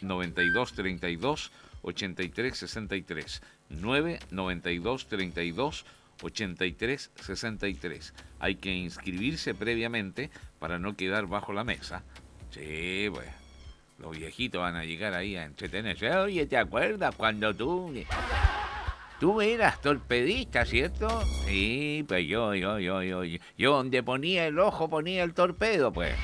99232 8363. 99232 8363. Hay que inscribirse previamente para no quedar bajo la mesa. Sí, pues los viejitos van a llegar ahí a entretenerse. Oye, ¿te acuerdas cuando tú eras torpedista, cierto? Sí, pues yo donde ponía el ojo ponía el torpedo, pues.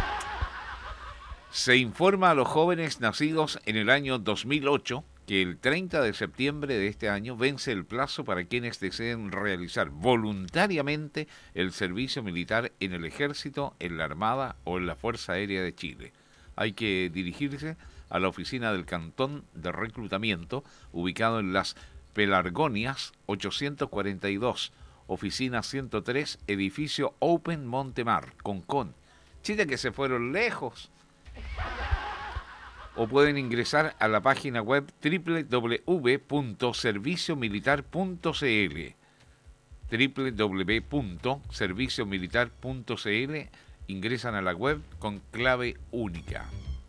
Se informa a los jóvenes nacidos en el año 2008 que el 30 de septiembre de este año vence el plazo para quienes deseen realizar voluntariamente el servicio militar en el Ejército, en la Armada o en la Fuerza Aérea de Chile. Hay que dirigirse a la oficina del Cantón de Reclutamiento, ubicado en Las Pelargonias 842, oficina 103, edificio Open Montemar, Concón. Chile, que se fueron lejos. O pueden ingresar a la página web www.serviciomilitar.cl. www.serviciomilitar.cl. Ingresan a la web con clave única.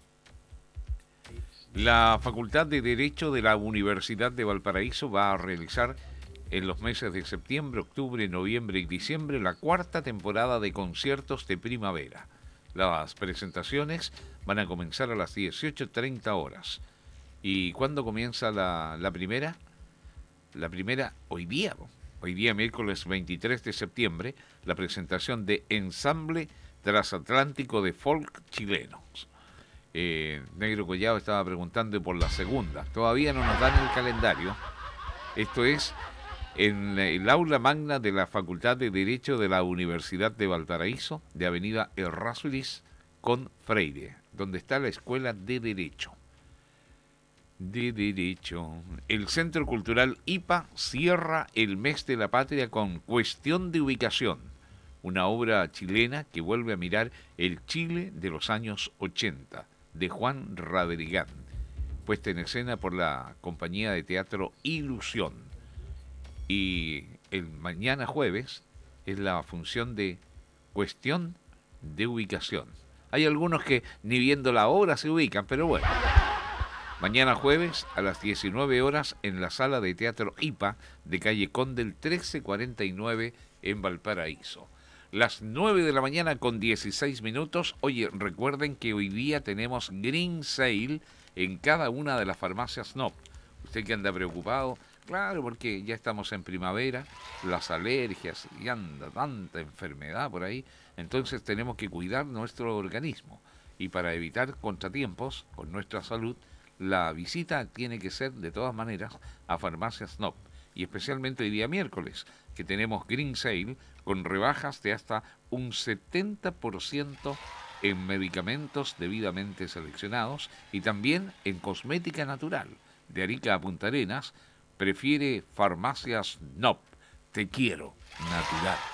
La Facultad de Derecho de la Universidad de Valparaíso va a realizar en los meses de septiembre, octubre, noviembre y diciembre la cuarta temporada de conciertos de primavera. Las presentaciones van a comenzar a las 18:30 horas. ¿Y cuándo comienza la primera? La primera hoy día, miércoles 23 de septiembre, la presentación de Ensamble Transatlántico de Folk Chilenos. Negro Collado estaba preguntando por la segunda. Todavía no nos dan el calendario. Esto es en el aula magna de la Facultad de Derecho de la Universidad de Valparaíso, de Avenida Errázuriz con Freire, donde está la Escuela de Derecho. El Centro Cultural IPA cierra el mes de la patria con Cuestión de Ubicación, una obra chilena que vuelve a mirar el Chile de los años 80, de Juan Radrigán, puesta en escena por la compañía de teatro Ilusión. Y el mañana jueves es la función de Cuestión de Ubicación. Hay algunos que ni viendo la obra se ubican, pero bueno. Mañana jueves a las 19 horas en la sala de teatro IPA de calle Condel 1349 en Valparaíso. Las 9 de la mañana con 16 minutos. Oye, recuerden que hoy día tenemos Green Sale en cada una de las farmacias NOP. Usted que anda preocupado, claro, porque ya estamos en primavera, las alergias y anda tanta enfermedad por ahí, entonces tenemos que cuidar nuestro organismo. Y para evitar contratiempos con nuestra salud, la visita tiene que ser de todas maneras a farmacias NOP. Y especialmente el día miércoles, que tenemos Green Sale con rebajas de hasta un 70% en medicamentos debidamente seleccionados y también en cosmética natural. De Arica a Punta Arenas, prefiere farmacias NOP. Te quiero, natural.